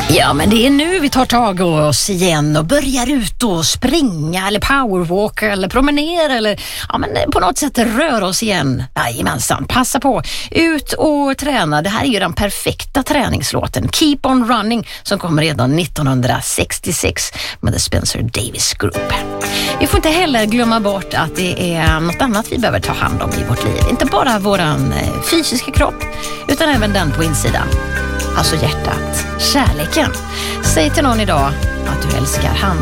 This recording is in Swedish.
Ja, men det är nu vi tar tag i oss igen och börjar ut och springa eller powerwalka eller promenera eller på något sätt röra oss igen. Jajamensan, passa på. Ut och träna. Det här är ju den perfekta träningslåten. Keep on Running som kom redan 1966 med The Spencer Davis Group. Vi får inte heller glömma bort att det är något annat vi behöver ta hand om i vårt liv. Inte bara våran fysiska kropp utan även den på insidan. Alltså hjärtat, kärleken. Säg till någon idag att du älskar han